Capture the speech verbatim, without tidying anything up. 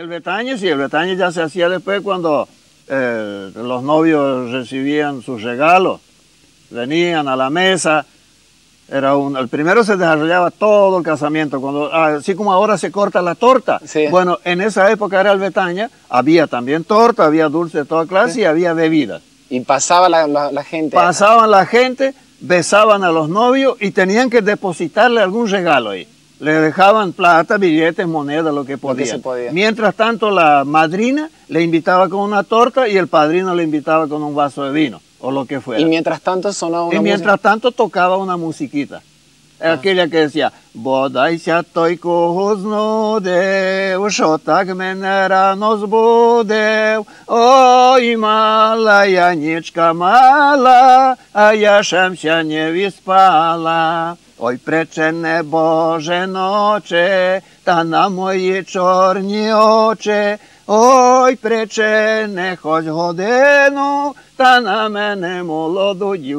El Betañe, sí, el Betañe ya se hacía después cuando eh, los novios recibían sus regalos, venían a la mesa. Era un, el primero se desarrollaba todo el casamiento, cuando, así como ahora se corta la torta. Sí. Bueno, en esa época era el Betaña, había también torta, había dulce de toda clase, sí, y había bebidas. Y pasaba la, la, la gente. Pasaban la gente, besaban a los novios y tenían que depositarle algún regalo ahí. Le dejaban plata, billetes, monedas, lo que podían. Lo que se podía. Mientras tanto, la madrina le invitaba con una torta y el padrino le invitaba con un vaso de vino, o lo que fuera. Y mientras tanto sonaba una Y mientras música. tanto tocaba una musiquita. Ah. Aquella que decía, Bodai se toi no deu, šotak menera nos budeu, oi mala Janička mala, a ja šem se ne vyspala. Oj prečene Bože noče, ta na moji čorni oče, oj prečene hoď hodinu, ta na mene молоду